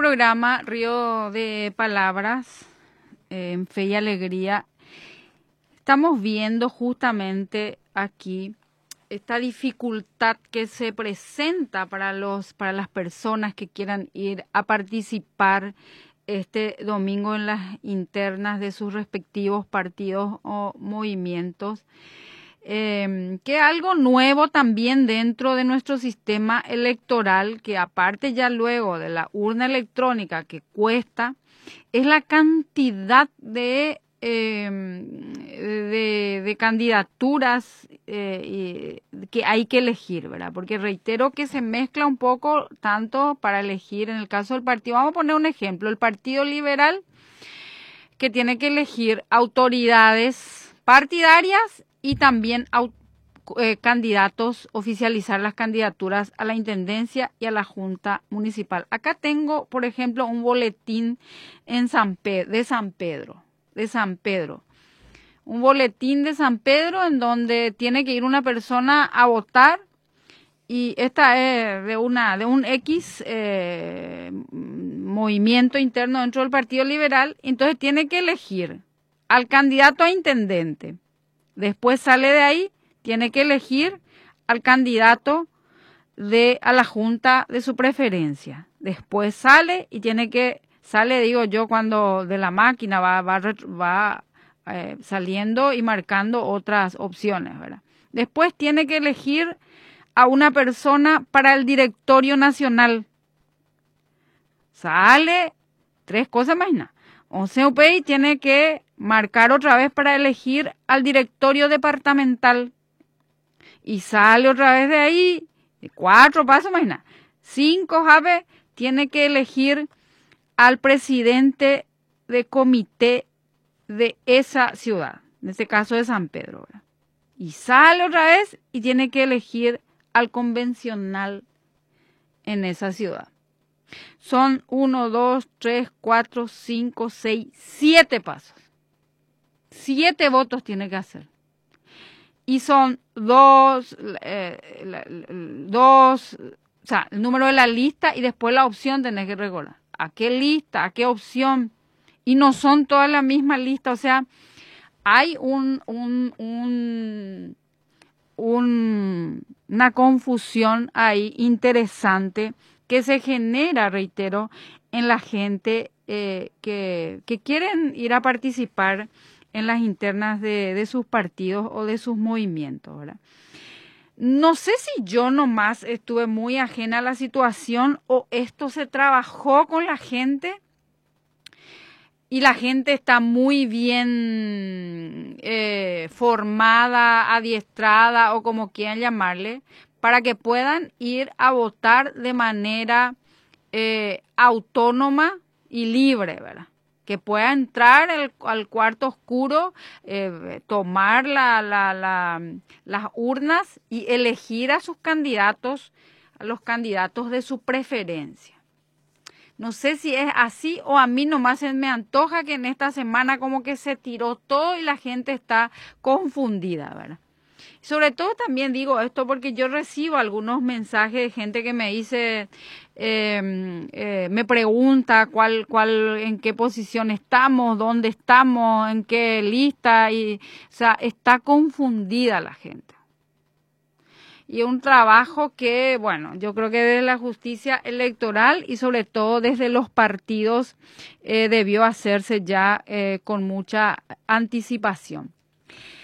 programa Río de Palabras, en Fe y Alegría, estamos viendo justamente aquí esta dificultad que se presenta para las personas que quieran ir a participar este domingo en las internas de sus respectivos partidos o movimientos. Que algo nuevo también dentro de nuestro sistema electoral, que aparte ya luego de la urna electrónica que cuesta, es la cantidad de candidaturas que hay que elegir, ¿verdad? Porque reitero que se mezcla un poco tanto para elegir, en el caso del partido, vamos a poner un ejemplo, el Partido Liberal, que tiene que elegir autoridades partidarias y también candidatos, oficializar las candidaturas a la Intendencia y a la Junta Municipal. Acá tengo, por ejemplo, un boletín de San Pedro. Un boletín de San Pedro en donde tiene que ir una persona a votar, y esta es de un X movimiento interno dentro del Partido Liberal. Entonces tiene que elegir al candidato a intendente. Después sale de ahí, tiene que elegir al candidato a la junta de su preferencia. Después sale y digo yo, cuando de la máquina va saliendo y marcando otras opciones, ¿verdad? Después tiene que elegir a una persona para el directorio nacional. Sale 3 cosas más nada. O CUP tiene que marcar otra vez para elegir al directorio departamental. Y sale otra vez de ahí, 4 pasos más nada. 5, Jave, tiene que elegir al presidente de comité de esa ciudad, en este caso de San Pedro, ¿verdad? Y sale otra vez y tiene que elegir al convencional en esa ciudad. Son 1, 2, 3, 4, 5, 6, 7 pasos. 7 votos tiene que hacer. Y son 2, o sea, el número de la lista y después la opción tenés que recordar. ¿A qué lista? ¿A qué opción? Y no son todas la misma lista, o sea, hay una confusión ahí interesante que se genera, reitero, en la gente que quieren ir a participar en las internas de sus partidos o de sus movimientos, ¿verdad? No sé si yo nomás estuve muy ajena a la situación o esto se trabajó con la gente y la gente está muy bien formada, adiestrada o como quieran llamarle, para que puedan ir a votar de manera autónoma y libre, ¿verdad? Que pueda entrar al cuarto oscuro, tomar las urnas y elegir a sus candidatos, a los candidatos de su preferencia. No sé si es así o a mí nomás me antoja que en esta semana como que se tiró todo y la gente está confundida, ¿verdad? Sobre todo también digo esto porque yo recibo algunos mensajes de gente que me dice, me pregunta en qué posición estamos, dónde estamos, en qué lista, y, o sea, está confundida la gente. Y es un trabajo que, bueno, yo creo que desde la justicia electoral y sobre todo desde los partidos debió hacerse ya con mucha anticipación.